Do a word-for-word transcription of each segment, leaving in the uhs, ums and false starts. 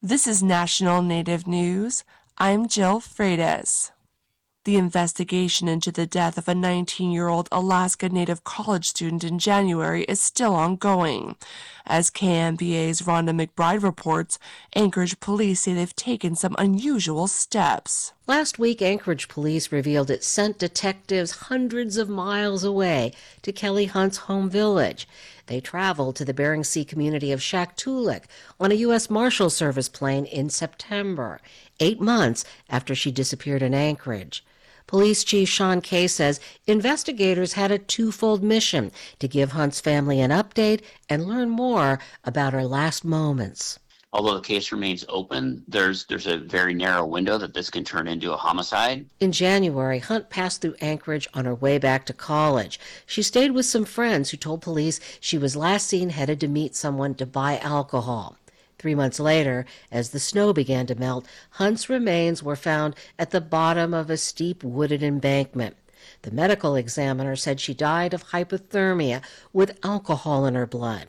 This is National Native News. I'm Jill Freitas. The investigation into the death of a nineteen-year-old Alaska Native college student in January is still ongoing. As K M B A's Rhonda McBride reports, Anchorage police say they've taken some unusual steps. Last week, Anchorage police revealed it sent detectives hundreds of miles away to Kelly Hunt's home village. They traveled to the Bering Sea community of Shaktoolik on a U S Marshal Service plane in September, eight months after she disappeared in Anchorage. Police Chief Sean Kay says investigators had a twofold mission: to give Hunt's family an update and learn more about her last moments. Although the case remains open, there's there's a very narrow window that this can turn into a homicide. In January, Hunt passed through Anchorage on her way back to college. She stayed with some friends who told police she was last seen headed to meet someone to buy alcohol. Three months later, as the snow began to melt, Hunt's remains were found at the bottom of a steep wooded embankment. The medical examiner said she died of hypothermia with alcohol in her blood.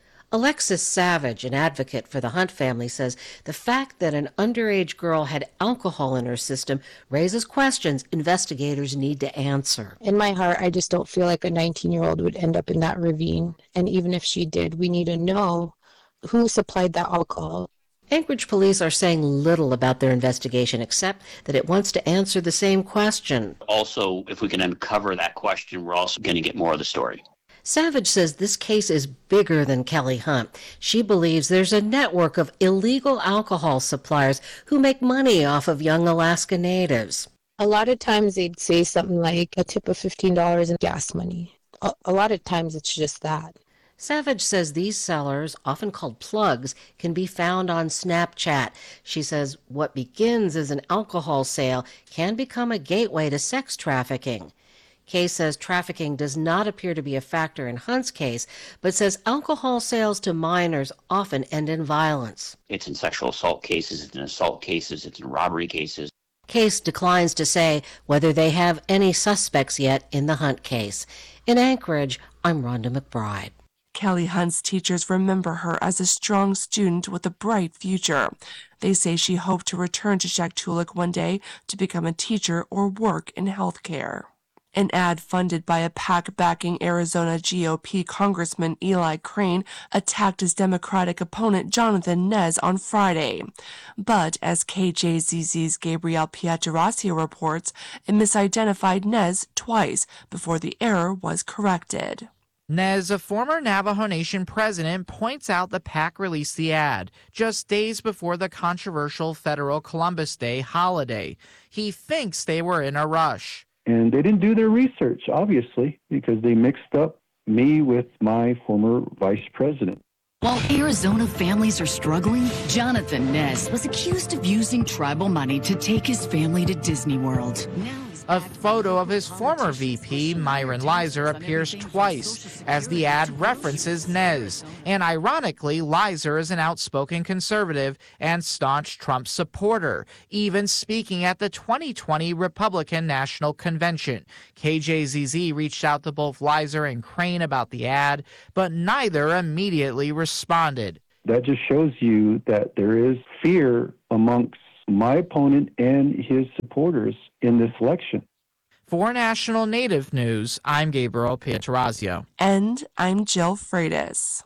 Alexis Savage, an advocate for the Hunt family, says the fact that an underage girl had alcohol in her system raises questions investigators need to answer. In my heart, I just don't feel like a nineteen-year-old would end up in that ravine. And even if she did, we need to know who supplied that alcohol. Anchorage police are saying little about their investigation, except that it wants to answer the same question. Also, if we can uncover that question, we're also going to get more of the story. Savage says this case is bigger than Kelly Hunt. She believes there's a network of illegal alcohol suppliers who make money off of young Alaska Natives. A lot of times they'd say something like a tip of fifteen dollars in gas money. A, a lot of times it's just that. Savage says these sellers, often called plugs, can be found on Snapchat. She says what begins as an alcohol sale can become a gateway to sex trafficking. Kay says trafficking does not appear to be a factor in Hunt's case, but says alcohol sales to minors often end in violence. It's in sexual assault cases, it's in assault cases, it's in robbery cases. Case declines to say whether they have any suspects yet in the Hunt case. In Anchorage, I'm Rhonda McBride. Kelly Hunt's teachers remember her as a strong student with a bright future. They say she hoped to return to Shaktoolik one day to become a teacher or work in healthcare. An ad funded by a PAC backing Arizona G O P Congressman Eli Crane attacked his Democratic opponent Jonathan Nez on Friday. But as K J Z Z's Gabrielle Pietrasio reports, it misidentified Nez twice before the error was corrected. Nez, a former Navajo Nation president, points out the PAC released the ad just days before the controversial federal Columbus Day holiday. He thinks they were in a rush. And they didn't do their research, obviously, because they mixed up me with my former vice president. While Arizona families are struggling, Jonathan Nez was accused of using tribal money to take his family to Disney World. Now A photo of his former V P, Myron Lizer, appears twice as the ad references Nez. And ironically, Lizer is an outspoken conservative and staunch Trump supporter, even speaking at the twenty twenty Republican National Convention. K J Z Z reached out to both Lizer and Crane about the ad, but neither immediately responded. That just shows you that there is fear amongst my opponent and his supporters in this election. For National Native News, I'm Gabriel Pietrasio. And I'm Jill Freitas.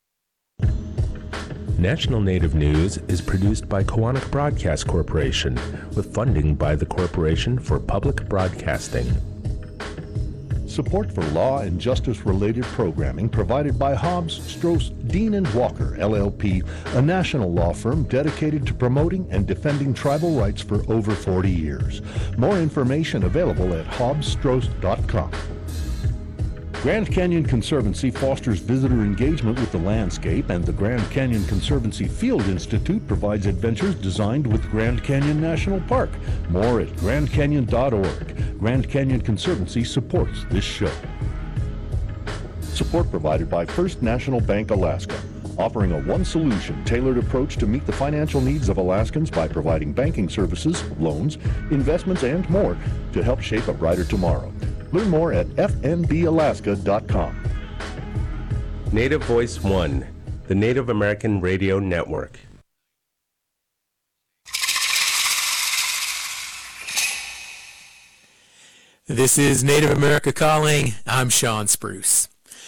National Native News is produced by Koahnic Broadcast Corporation with funding by the Corporation for Public Broadcasting. Support for law and justice-related programming provided by Hobbs, Strauss, Dean and Walker, L L P, a national law firm dedicated to promoting and defending tribal rights for over forty years. More information available at hobbs strauss dot com. Grand Canyon Conservancy fosters visitor engagement with the landscape, and the Grand Canyon Conservancy Field Institute provides adventures designed with Grand Canyon National Park. More at grand canyon dot org. Grand Canyon Conservancy supports this show. Support provided by First National Bank Alaska, offering a one-solution tailored approach to meet the financial needs of Alaskans by providing banking services, loans, investments, and more to help shape a brighter tomorrow. Learn more at f n b alaska dot com. Native Voice One, the Native American Radio Network. This is Native America Calling. I'm Sean Spruce.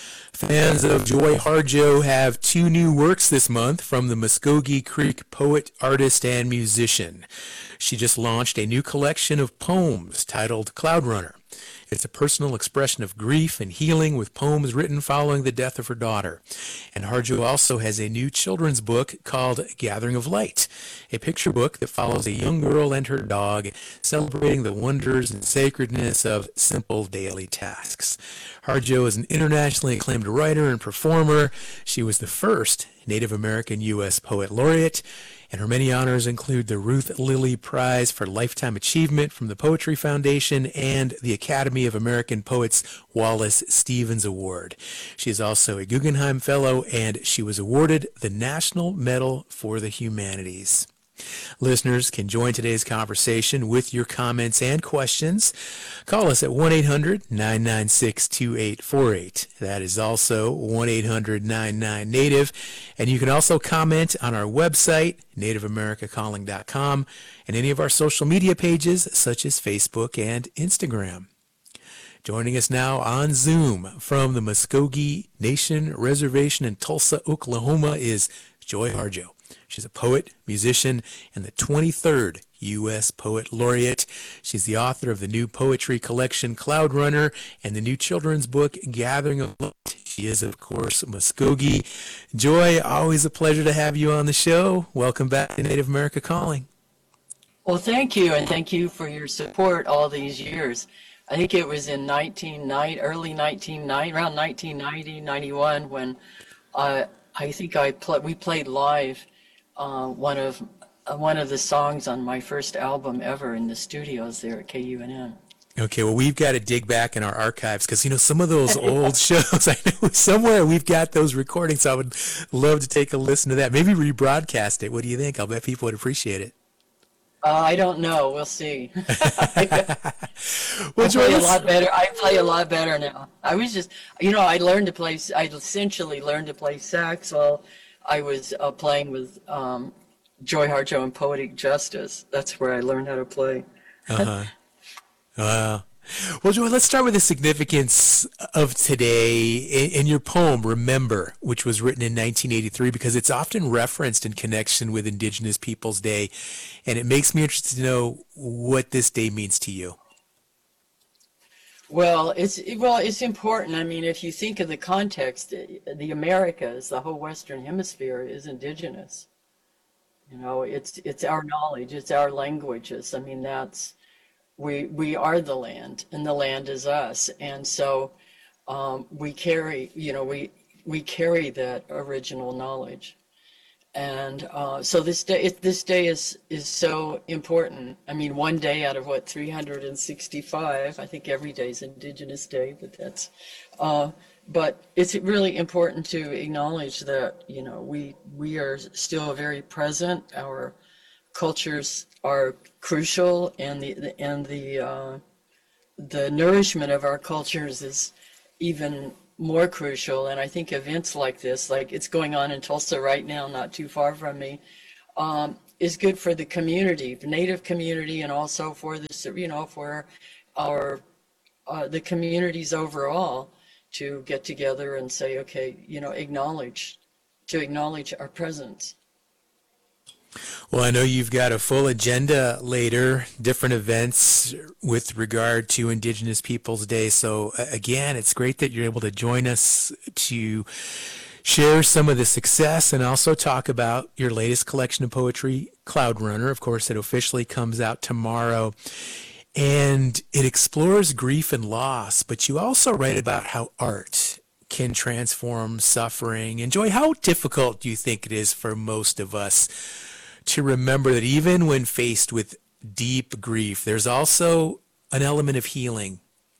Fans of Joy Harjo have two new works this month from the Muskogee Creek poet, artist, and musician. She just launched a new collection of poems titled Cloud Runner. It's a personal expression of grief and healing with poems written following the death of her daughter. And Harjo also has a new children's book called Gathering of Light, a picture book that follows a young girl and her dog celebrating the wonders and sacredness of simple daily tasks. Harjo is an internationally acclaimed writer and performer. She was the first Native American U S Poet Laureate, and her many honors include the Ruth Lilly Prize for Lifetime Achievement from the Poetry Foundation and the Academy of American Poets Wallace Stevens Award. She is also a Guggenheim Fellow, and she was awarded the National Medal for the Humanities. Listeners can join today's conversation with your comments and questions. Call us at one eight hundred nine nine six two eight four eight. That is also one eight hundred nine nine native. And you can also comment on our website, native america calling dot com, and any of our social media pages such as Facebook and Instagram. Joining us now on Zoom from the Muskogee Nation Reservation in Tulsa, Oklahoma is Joy Harjo. She's a poet, musician, and the twenty-third U S Poet Laureate. She's the author of the new poetry collection Cloud Runner and the new children's book Gathering of Light. She is, of course, Muskogee. Joy, always a pleasure to have you on the show. Welcome back to Native America Calling. Well, thank you, and thank you for your support all these years. I think it was in nineteen ninety, early nineteen ninety, around nineteen ninety, ninety-one, when uh, I think I pl- we played live uh, one of uh, one of the songs on my first album ever in the studios there at K U N M. Okay, well, we've got to dig back in our archives because, you know, some of those old shows, I know somewhere we've got those recordings. So I would love to take a listen to that. Maybe rebroadcast it. What do you think? I'll bet people would appreciate it. Uh, I don't know. We'll see. Well, I Joy, play a let's- lot better. I play a lot better now. I was just, you know, I learned to play. I essentially learned to play sax while I was uh, playing with um, Joy Harjo and Poetic Justice. That's where I learned how to play. Uh-huh. Wow. Well, Joy, let's start with the significance of today in, in your poem, Remember, which was written in nineteen eighty-three, because it's often referenced in connection with Indigenous Peoples Day, and it makes me interested to know what this day means to you. Well, it's well, it's important. I mean, if you think of the context, the Americas, the whole Western Hemisphere, is indigenous. You know, it's it's our knowledge, it's our languages. I mean, that's we we are the land, and the land is us. And so um, we carry, you know, we we carry that original knowledge. And uh, so this day, it, this day is is so important. I mean, one day out of what three hundred sixty-five. I think every day is Indigenous Day, but that's. Uh, but it's really important to acknowledge that, you know, we we are still very present. Our cultures are crucial, and the, the and the uh, the nourishment of our cultures is even more crucial. And I think events like this, like it's going on in Tulsa right now, not too far from me, um, is good for the community, the Native community, and also for this, you know, for our uh, the communities overall to get together and say, okay, you know, acknowledge, to acknowledge our presence. Well, I know you've got a full agenda later, different events with regard to Indigenous Peoples Day. So uh, again, it's great that you're able to join us to share some of the success and also talk about your latest collection of poetry, Cloud Runner. Of course, it officially comes out tomorrow. And it explores grief and loss, but you also write about how art can transform suffering. And Joy, how difficult do you think it is for most of us to remember that even when faced with deep grief, there's also an element of healing?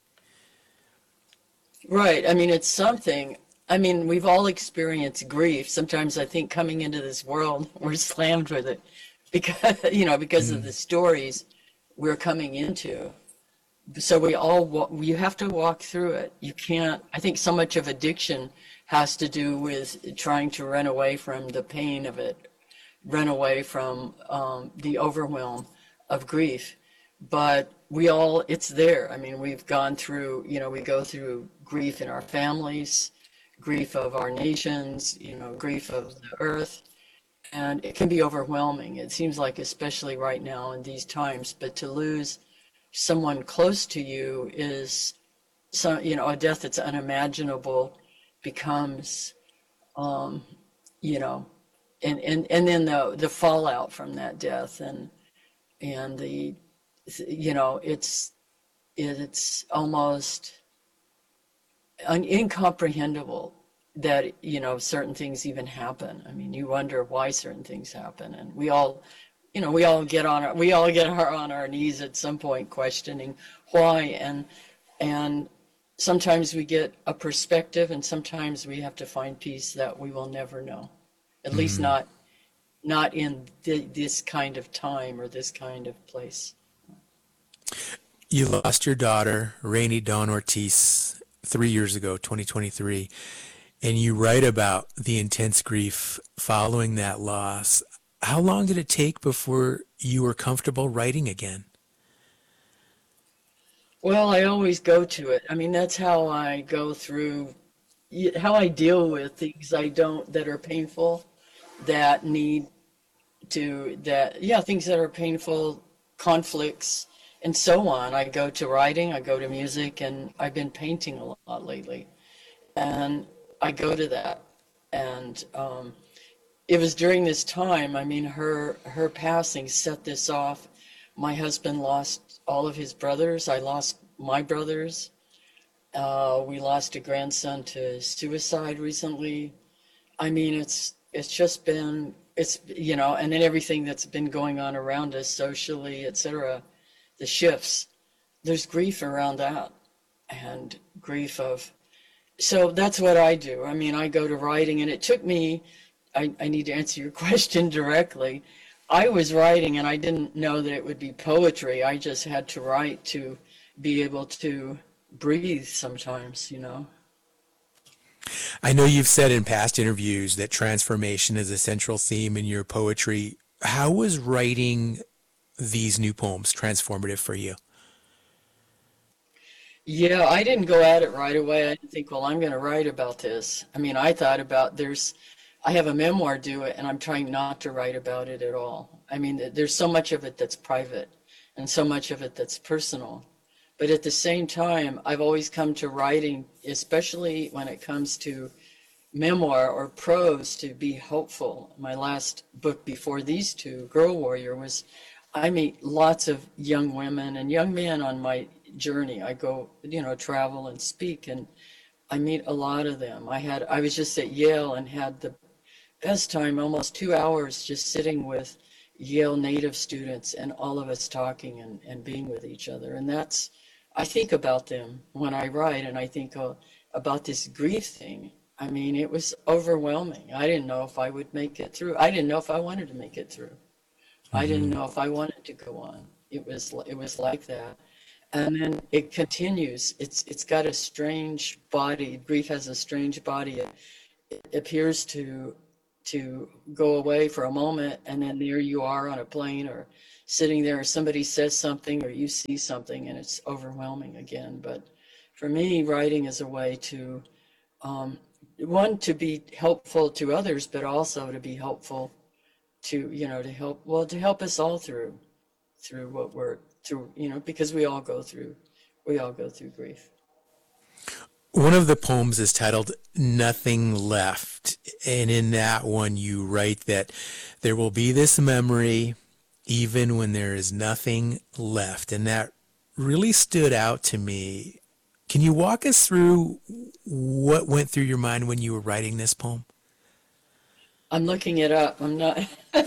Right. I mean, it's something. I mean, we've all experienced grief. Sometimes I think coming into this world, we're slammed with it because, you know, because mm. of the stories we're coming into. So we all, you have to walk through it. You can't, I think so much of addiction has to do with trying to run away from the pain of it, run away from um, the overwhelm of grief. but we all, it's there. I mean, we've gone through, you know, we go through grief in our families, grief of our nations, you know, grief of the earth, and it can be overwhelming. It seems like, especially right now in these times, but to lose someone close to you is, some, you know, a death that's unimaginable becomes, um, you know, and, and, and then the, the fallout from that death and, and the, you know, it's, it's almost un, incomprehensible that, you know, certain things even happen. I mean, you wonder why certain things happen, and we all, you know, we all get on our, we all get our, on our knees at some point questioning why, and, and sometimes we get a perspective, and sometimes we have to find peace that we will never know, at mm-hmm. least not, not in th- this kind of time or this kind of place. You lost your daughter, Rainy Dawn Ortiz, three years ago, twenty twenty-three, and you write about the intense grief following that loss. How long did it take before you were comfortable writing again? Well, I always go to it. I mean, that's how I go through, how I deal with things I don't, that are painful, that need to, that, yeah, things that are painful, conflicts, and so on. I go to writing, I go to music, and I've been painting a lot lately. And I go to that. And um, it was during this time, I mean, her, her passing set this off. My husband lost all of his brothers. I lost my brothers. Uh, we lost a grandson to suicide recently. I mean, it's, it's just been, it's, you know, and then everything that's been going on around us socially, et cetera, the shifts, there's grief around that, and grief of, so that's what I do. I mean, I go to writing, and it took me, I, I need to answer your question directly. I was writing, and I didn't know that it would be poetry. I just had to write to be able to breathe sometimes, you know. I know you've said in past interviews that transformation is a central theme in your poetry. How was writing these new poems transformative for you? Yeah, I didn't go at it right away. I didn't think, well, I'm going to write about this. I mean, I thought about, there's, I have a memoir due, and I'm trying not to write about it at all. I mean, there's so much of it that's private and so much of it that's personal. But at the same time, I've always come to writing, especially when it comes to memoir or prose, to be hopeful. My last book before these two, Girl Warrior, was, I meet lots of young women and young men on my journey. I go, you know, travel and speak, and I meet a lot of them. I had, I was just at Yale and had the best time, almost two hours just sitting with Yale native students and all of us talking and, and being with each other. And that's, I think about them when I write, and I think uh, about this grief thing. I mean, it was overwhelming. I didn't know if I would make it through. I didn't know if I wanted to make it through. Mm-hmm. I didn't know if I wanted to go on. It was, it was like that. And then it continues. It's, it's got a strange body. Grief has a strange body. It, it appears to, to go away for a moment, and then there you are on a plane or sitting there, or somebody says something, or you see something, and it's overwhelming again. But for me, writing is a way to, um, one, to be helpful to others, but also to be helpful to, you know, to help, well, to help us all through, through what we're through, you know, because we all go through, we all go through grief. One of the poems is titled Nothing Left. And in that one, you write that there will be this memory even when there is nothing left. And that really stood out to me. Can you walk us through what went through your mind when you were writing this poem? I'm looking it up. I'm not.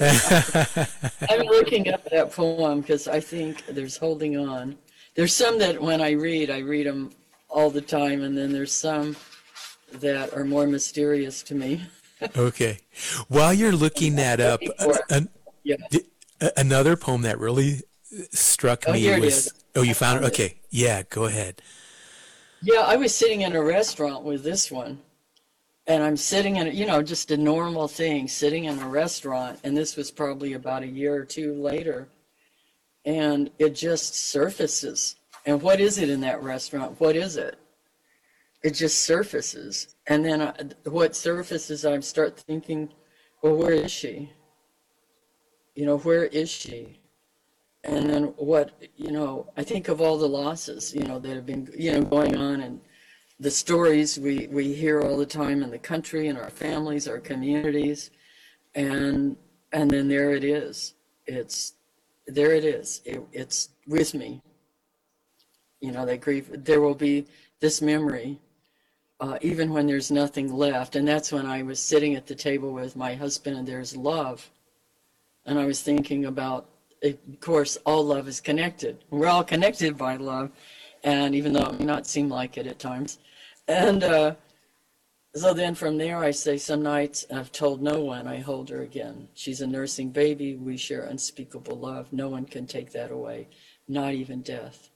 I'm looking up that poem because I think there's holding on. There's some that when I read, I read them all the time, and then there's some that are more mysterious to me. Okay. While you're looking that up, an, yeah. another poem that really struck Oh, me here it was. is. Oh, you I found it? found it. Okay. Yeah, go ahead. Yeah, I was sitting in a restaurant with this one, and I'm sitting in, you know, just a normal thing, sitting in a restaurant, and this was probably about a year or two later, and it just surfaces. And what is it in that restaurant? What is it? It just surfaces. And then I, what surfaces, I start thinking, well, where is she? You know, where is she? And then what, you know, I think of all the losses, you know, that have been, you know, going on, and the stories we, we hear all the time in the country, in our families, our communities. And, and then there it is. It's, there it is. It, it's with me. You know, that grief, there will be this memory, uh, even when there's nothing left. And that's when I was sitting at the table with my husband, and there's love. And I was thinking about, of course, all love is connected. We're all connected by love. And even though it may not seem like it at times. And uh, so then from there, I say, some nights I've told no one I hold her again. She's a nursing baby. We share unspeakable love. No one can take that away, not even death.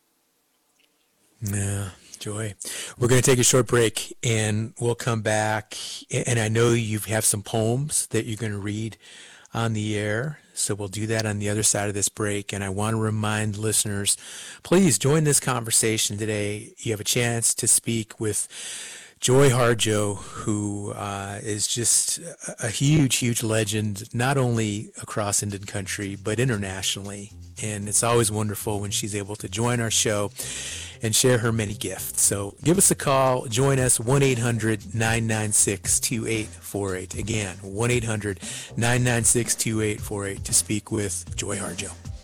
Yeah, Joy. We're going to take a short break, and we'll come back. And I know you have some poems that you're going to read on the air, so we'll do that on the other side of this break. And I want to remind listeners, please join this conversation today. You have a chance to speak with Joy Harjo, who uh, is just a, a huge, huge legend, not only across Indian country, but internationally. And it's always wonderful when she's able to join our show and share her many gifts. So give us a call. Join us, one eight hundred nine nine six two eight four eight. Again, one eight hundred nine nine six two eight four eight to speak with Joy Harjo.